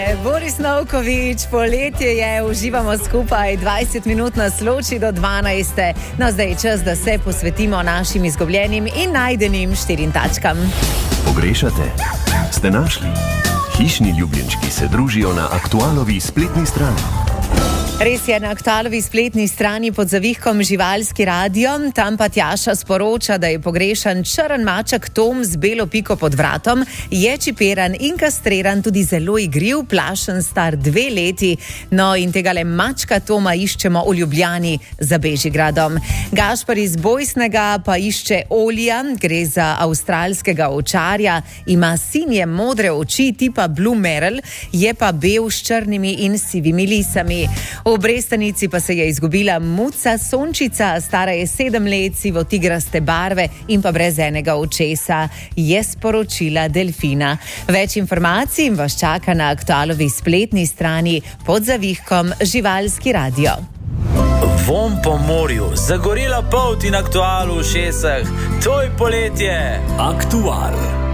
Boris Novković, poletje je, uživamo skupaj, 20 minut nas loči do 12. No, zdaj je čas, da se posvetimo našim izgubljenim in najdenim 4 tačkam. Pogrešate? Ste našli? Hišni ljubljenčki se družijo na Aktualovi spletni strani. Res je, na Aktualovi spletni strani pod zavihkom Živalski radio, tam pa Tjaša sporoča, da je pogrešan črn maček Tom z belo piko pod vratom, je čipiran in kastriran, tudi zelo igriv, plašen, star 2 leti. No in tegale mačka Toma iščemo v Ljubljani za Bežigradom. Gašpar iz Bojsnega pa išče Olija, gre za avstralskega ovčarja, ima sinje modre oči tipa Blue Merle, je pa bel s črnimi in sivimi lisami. V Brestanici pa se je izgubila muca Sončica, stara je 7 let, sivo-tigraste barve in pa brez enega očesa, je sporočila Delfina. Več informacij vas čaka na Aktualovi spletni strani pod zavihkom Živalski radio. Vonj po morju, zagorela polt in Aktual v ušesah, to je poletje. Aktual.